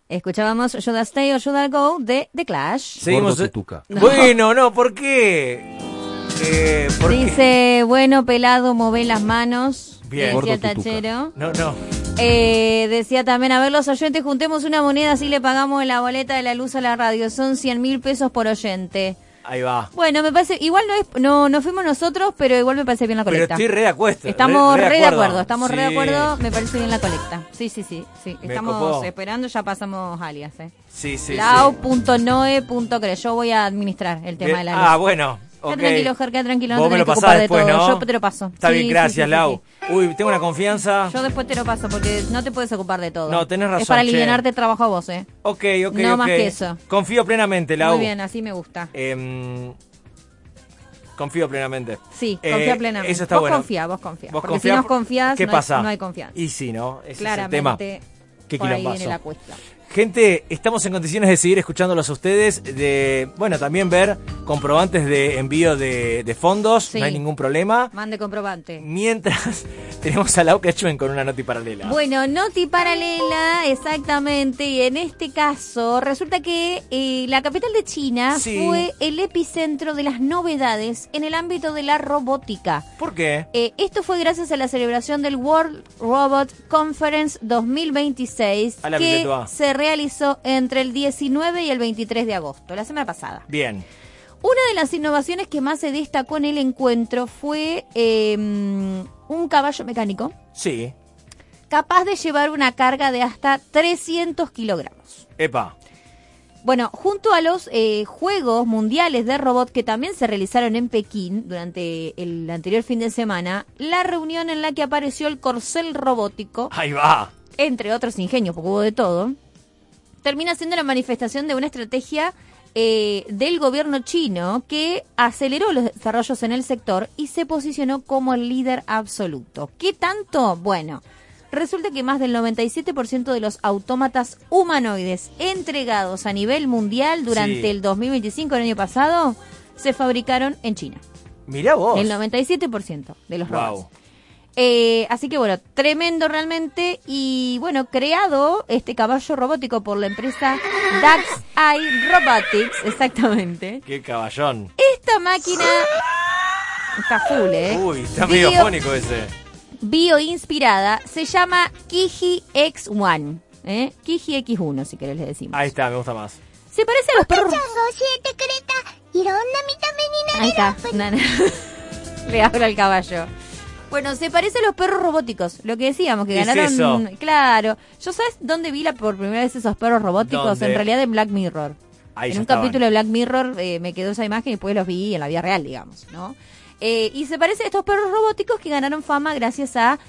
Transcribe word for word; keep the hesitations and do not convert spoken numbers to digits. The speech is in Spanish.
Escuchábamos Should I Stay or Should I Go de The Clash. Seguimos. Tutuca. No. Bueno, no, ¿por qué? Eh, ¿por Dice, qué? bueno, pelado, mové las manos. Bien. Decía el Gordo tutuca. tachero. No, no. Eh, decía también, a ver los oyentes, juntemos una moneda, así le pagamos la boleta de la luz a la radio. Son cien mil pesos por oyente. Ahí va. Bueno, me parece, igual no es, no, no fuimos nosotros, pero igual me parece bien la Pero colecta. estoy re de acuerdo. Estamos re, re de acuerdo, estamos Sí. re de acuerdo, me parece bien la colecta. Sí, sí, sí, sí. Me Estamos copó. esperando, ya pasamos alias, eh. Sí, sí, lau sí. punto noe punto cre. Yo voy a administrar el tema Bien. de la luz. Ah, bueno. Queda ok. tranquilo, Ger, queda tranquilo, no Vos me tenés lo que pasás ocupar de después, todo. ¿no? Yo te lo paso. Está Sí, bien, sí, gracias, sí, sí, Lau. sí. Uy, tengo una confianza. Yo después te lo paso porque no te puedes ocupar de todo. No, tenés razón, Es para che. alivianarte el trabajo a vos, ¿eh? Ok, ok, No ok. más que eso. Confío plenamente, Lau. Muy bien, así me gusta. Eh, confío plenamente. Sí, Eh, confía plenamente. Eso está vos bueno. confía, vos confía. Vos Porque confía si no por- confías, ¿Qué no, pasa? Hay, no hay confianza. Y sí, ¿no? Ese es el tema. Claramente, Qué por ahí quilombazo. viene la cuesta. Gente, estamos en condiciones de seguir escuchándolos a ustedes, de, bueno, también ver comprobantes de envío de, de fondos, Sí. no hay ningún problema. Mande comprobante. Mientras tenemos a Lau Quechuen con una noti paralela. Bueno, noti paralela, exactamente, y en este caso resulta que eh, la capital de China Sí. fue el epicentro de las novedades en el ámbito de la robótica. ¿Por qué? Eh, esto fue gracias a la celebración del World Robot Conference dos mil veintiséis A la que Piletua. se realizó entre el diecinueve y el veintitrés de agosto, la semana pasada. Bien. Una de las innovaciones que más se destacó en el encuentro fue eh, un caballo mecánico Sí. capaz de llevar una carga de hasta trescientos kilogramos. Epa. Bueno, junto a los eh, Juegos Mundiales de Robot que también se realizaron en Pekín durante el anterior fin de semana, la reunión en la que apareció el corcel robótico, Ahí va. entre otros ingenios, porque hubo de todo, termina siendo la manifestación de una estrategia eh, del gobierno chino que aceleró los desarrollos en el sector y se posicionó como el líder absoluto. ¿Qué tanto? Bueno, resulta que más del noventa y siete por ciento de los autómatas humanoides entregados a nivel mundial durante Sí. el dos mil veinticinco, el año pasado, se fabricaron en China. Mirá vos. El noventa y siete por ciento de los robots. Wow. Eh, así que bueno, tremendo realmente. Y bueno, creado este caballo robótico por la empresa Dax Eye Robotics, exactamente. Qué caballón. Esta máquina está full, ¿eh? Uy, está Bio- medio fónico ese. Bioinspirada, se llama Kiji X uno, ¿eh? Kiji X uno, si querés le decimos. Ahí está, me gusta más. Se parece a los perros. 教えてくれたいろんな見た目にな Ahí れるア está. プリ Nana. Le hablo al caballo. Bueno, se parece a los perros robóticos, lo que decíamos, que ¿Qué es ganaron... eso? Claro. ¿Yo sabes dónde vi la por primera vez esos perros robóticos? ¿Dónde? En realidad en Black Mirror. Ahí en ya un estaban. capítulo de Black Mirror eh, me quedó esa imagen y después los vi en la vida real, digamos, ¿no? Eh, y se parece a estos perros robóticos que ganaron fama gracias a